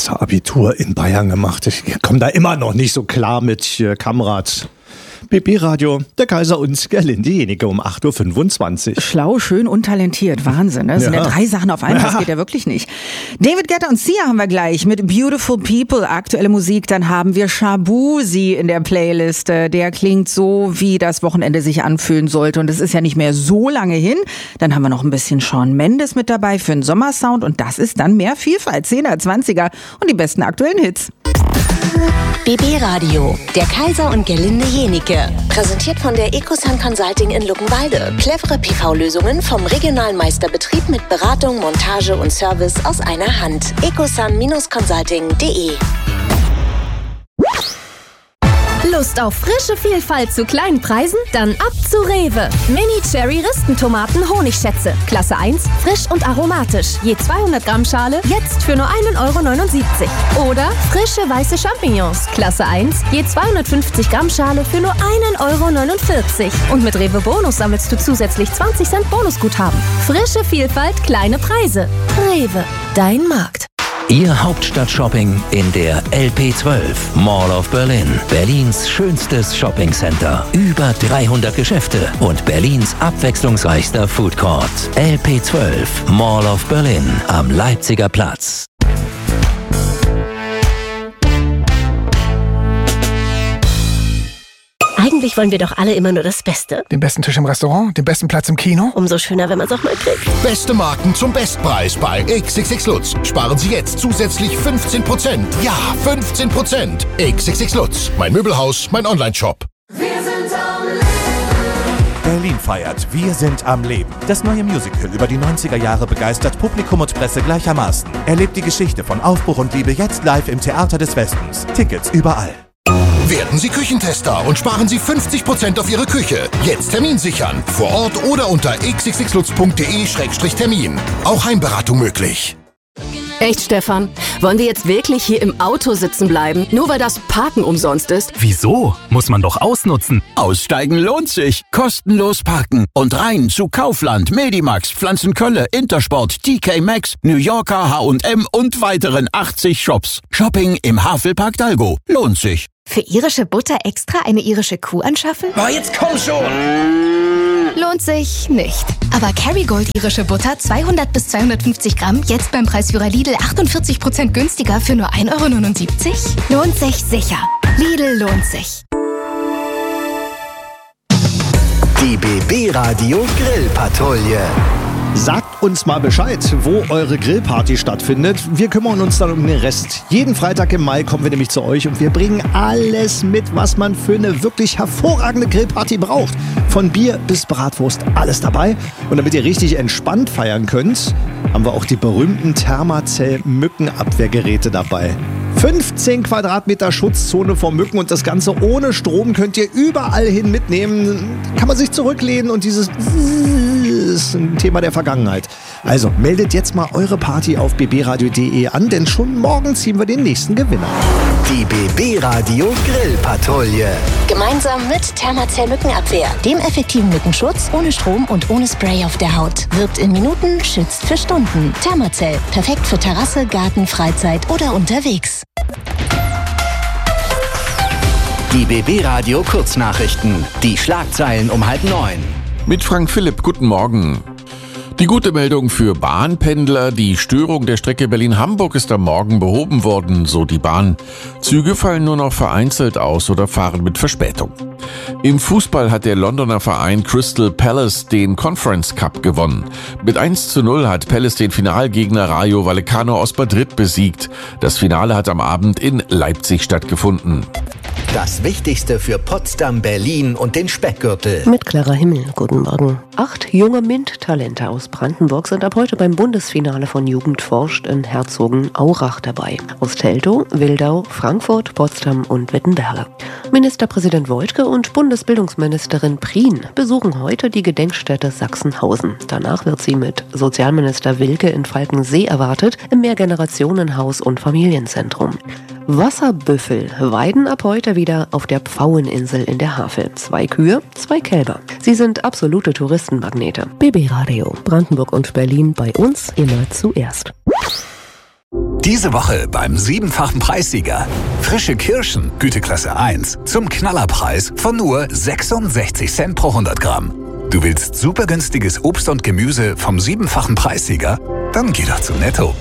ganze Abitur in Bayern gemacht. Ich komme da immer noch nicht so klar mit Kamerad. BB-Radio, der Kaiser und Gerlinde Jenike um 8.25 Uhr. Schlau, schön und talentiert. Wahnsinn, ne? Das sind ja 3 Sachen auf einmal, das geht ja wirklich nicht. David Guetta und Sia haben wir gleich mit Beautiful People, aktuelle Musik. Dann haben wir Shabuzi in der Playlist. Der klingt so, wie das Wochenende sich anfühlen sollte. Und es ist ja nicht mehr so lange hin. Dann haben wir noch ein bisschen Shawn Mendes mit dabei für den Sommersound. Und das ist dann mehr Vielfalt, 10er, 20er und die besten aktuellen Hits. BB Radio, der Kaiser und Gerlinde Jenike. Präsentiert von der Ecosun Consulting in Luckenwalde. Clevere PV-Lösungen vom regionalen Meisterbetrieb mit Beratung, Montage und Service aus einer Hand. ecosun-consulting.de. Lust auf frische Vielfalt zu kleinen Preisen? Dann ab zu Rewe. Mini-Cherry-Ristentomaten Honigschätze. Klasse 1, frisch und aromatisch. Je 200 Gramm Schale, jetzt für nur 1,79 €. Oder frische weiße Champignons. Klasse 1, je 250 Gramm Schale für nur 1,49 €. Und mit Rewe Bonus sammelst du zusätzlich 20 Cent Bonusguthaben. Frische Vielfalt, kleine Preise. Rewe, dein Markt. Ihr Hauptstadt-Shopping in der LP12 Mall of Berlin. Berlins schönstes Shoppingcenter. Über 300 Geschäfte und Berlins abwechslungsreichster Food Court. LP12 Mall of Berlin am Leipziger Platz. Eigentlich wollen wir doch alle immer nur das Beste. Den besten Tisch im Restaurant, den besten Platz im Kino. Umso schöner, wenn man es auch mal kriegt. Beste Marken zum Bestpreis bei XXX Lutz. Sparen Sie jetzt zusätzlich 15%. Ja, 15%. XXX Lutz. Mein Möbelhaus, mein Onlineshop. Berlin feiert Wir sind am Leben. Das neue Musical über die 90er Jahre begeistert Publikum und Presse gleichermaßen. Erlebt die Geschichte von Aufbruch und Liebe jetzt live im Theater des Westens. Tickets überall. Werden Sie Küchentester und sparen Sie 50% auf Ihre Küche. Jetzt Termin sichern. Vor Ort oder unter xxxlutz.de/termin. Auch Heimberatung möglich. Echt, Stefan? Wollen wir jetzt wirklich hier im Auto sitzen bleiben, nur weil das Parken umsonst ist? Wieso? Muss man doch ausnutzen. Aussteigen lohnt sich. Kostenlos parken. Und rein zu Kaufland, Medimax, Pflanzenkölle, Intersport, TK Maxx, New Yorker, H&M und weiteren 80 Shops. Shopping im Havelpark Dalgo. Lohnt sich. Für irische Butter extra eine irische Kuh anschaffen? Oh, jetzt komm schon! Lohnt sich nicht. Aber Kerrygold irische Butter 200 bis 250 Gramm jetzt beim Preisführer Lidl 48% günstiger für nur 1,79 €? Lohnt sich sicher. Lidl lohnt sich. Die BB Radio Grillpatrouille. Sagt uns mal Bescheid, wo eure Grillparty stattfindet. Wir kümmern uns dann um den Rest. Jeden Freitag im Mai kommen wir nämlich zu euch und wir bringen alles mit, was man für eine wirklich hervorragende Grillparty braucht. Von Bier bis Bratwurst, alles dabei. Und damit ihr richtig entspannt feiern könnt, haben wir auch die berühmten Thermacell-Mückenabwehrgeräte dabei. 15 Quadratmeter Schutzzone vor Mücken und das Ganze ohne Strom könnt ihr überall hin mitnehmen. Kann man sich zurücklehnen und dieses ist ein Thema der Vergangenheit. Also meldet jetzt mal eure Party auf bbradio.de an, denn schon morgen ziehen wir den nächsten Gewinner. Die BB Radio Grillpatrouille. Gemeinsam mit Thermacell Mückenabwehr, dem effektiven Mückenschutz ohne Strom und ohne Spray auf der Haut. Wirkt in Minuten, schützt für Stunden. Thermacell, perfekt für Terrasse, Garten, Freizeit oder unterwegs. Die BB Radio Kurznachrichten. Die Schlagzeilen um 8:30. Mit Frank Philipp, guten Morgen. Die gute Meldung für Bahnpendler: Die Störung der Strecke Berlin-Hamburg ist am Morgen behoben worden, so die Bahn. Züge fallen nur noch vereinzelt aus oder fahren mit Verspätung. Im Fußball hat der Londoner Verein Crystal Palace den Conference Cup gewonnen. Mit 1:0 hat Palace den Finalgegner Rayo Vallecano aus Madrid besiegt. Das Finale hat am Abend in Leipzig stattgefunden. Das Wichtigste für Potsdam, Berlin und den Speckgürtel. Mit Clara Himmel, guten Morgen. 8 junge MINT-Talente aus Brandenburg sind ab heute beim Bundesfinale von Jugend forscht in Herzogenaurach dabei. Aus Teltow, Wildau, Frankfurt, Potsdam und Wittenberge. Ministerpräsident Woidke und Bundesbildungsministerin Prien besuchen heute die Gedenkstätte Sachsenhausen. Danach wird sie mit Sozialminister Wilke in Falkensee erwartet, im Mehrgenerationenhaus und Familienzentrum. Wasserbüffel weiden ab heute wieder auf der Pfaueninsel in der Havel. 2 Kühe, 2 Kälber. Sie sind absolute Touristenmagnete. BB Radio, Brandenburg und Berlin bei uns immer zuerst. Diese Woche beim 7-fachen Preissieger. Frische Kirschen, Güteklasse 1, zum Knallerpreis von nur 66 Cent pro 100 Gramm. Du willst super günstiges Obst und Gemüse vom 7-fachen Preissieger? Dann geh doch zu Netto.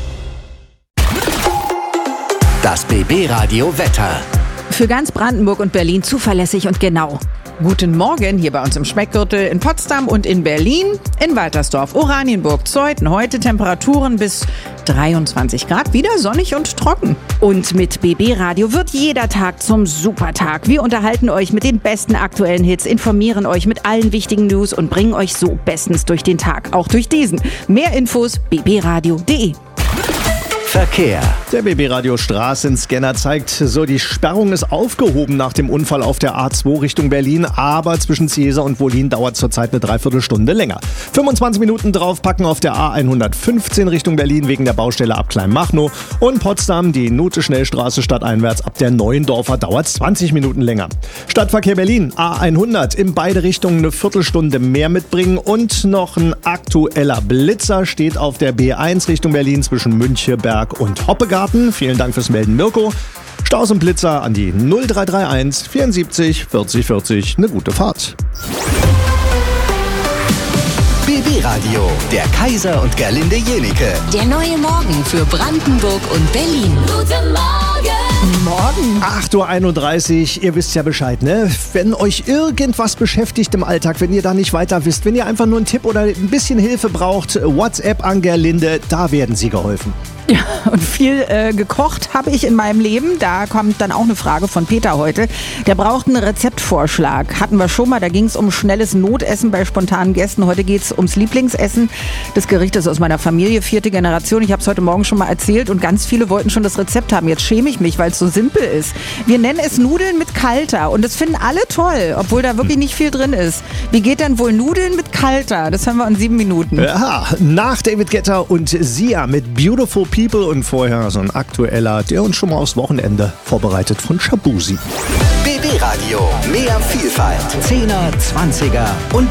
Das BB-Radio Wetter. Für ganz Brandenburg und Berlin zuverlässig und genau. Guten Morgen hier bei uns im Speckgürtel in Potsdam und in Berlin, in Waltersdorf, Oranienburg, Zeuthen. Heute Temperaturen bis 23 Grad, wieder sonnig und trocken. Und mit BB Radio wird jeder Tag zum Supertag. Wir unterhalten euch mit den besten aktuellen Hits, informieren euch mit allen wichtigen News und bringen euch so bestens durch den Tag, auch durch diesen. Mehr Infos bbradio.de. Verkehr. Der BB-Radio Straßenscanner zeigt so, die Sperrung ist aufgehoben nach dem Unfall auf der A2 Richtung Berlin, aber zwischen Ciesa und Wollin dauert zurzeit eine Dreiviertelstunde länger. 25 Minuten draufpacken auf der A115 Richtung Berlin wegen der Baustelle ab Kleinmachnow und Potsdam, die Note-Schnellstraße stadteinwärts ab der Neuendorfer dauert 20 Minuten länger. Stadtverkehr Berlin, A100, in beide Richtungen eine Viertelstunde mehr mitbringen und noch ein aktueller Blitzer steht auf der B1 Richtung Berlin zwischen Müncheberg und Hoppegarten. Vielen Dank fürs Melden, Mirko. Staus und Blitzer an die 0331 74 40 40. Eine gute Fahrt. BB Radio, der Kaiser und Gerlinde Jenike. Der neue Morgen für Brandenburg und Berlin. Guten Morgen. 8.31 Uhr, ihr wisst ja Bescheid, ne? Wenn euch irgendwas beschäftigt im Alltag, wenn ihr da nicht weiter wisst, wenn ihr einfach nur einen Tipp oder ein bisschen Hilfe braucht, WhatsApp an Gerlinde, da werden sie geholfen. Ja, und viel gekocht habe ich in meinem Leben. Da kommt dann auch eine Frage von Peter heute. Der braucht einen Rezeptvorschlag. Hatten wir schon mal, da ging es um schnelles Notessen bei spontanen Gästen. Heute geht es ums Lieblingsessen des Gerichtes aus meiner Familie, 4. Generation. Ich habe es heute Morgen schon mal erzählt und ganz viele wollten schon das Rezept haben. Jetzt schäme ich mich, weil es so simpel ist. Wir nennen es Nudeln mit Kalter und das finden alle toll, obwohl da wirklich nicht viel drin ist. Wie geht denn wohl Nudeln mit Kalter? Das hören wir in 7 Minuten. Ja, nach David Guetta und Sia mit Beautiful People und vorher so ein aktueller, der uns schon mal aufs Wochenende vorbereitet von Shabuzi. BB Radio, mehr Vielfalt. 10er, 20er und